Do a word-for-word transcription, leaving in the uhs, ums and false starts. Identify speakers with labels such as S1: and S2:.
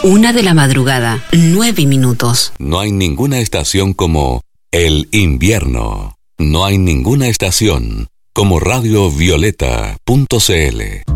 S1: Una de la madrugada, nueve minutos.
S2: No hay ninguna estación como el invierno. No hay ninguna estación como radio violeta punto c l.